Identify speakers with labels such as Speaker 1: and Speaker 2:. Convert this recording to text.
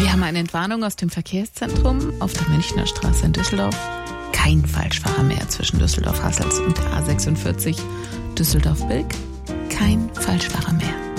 Speaker 1: Wir haben eine Entwarnung aus dem Verkehrszentrum auf der Münchner Straße in Düsseldorf. Kein Falschfahrer mehr zwischen Düsseldorf-Hasselt und der A46 Düsseldorf-Bilk. Kein Falschfahrer mehr.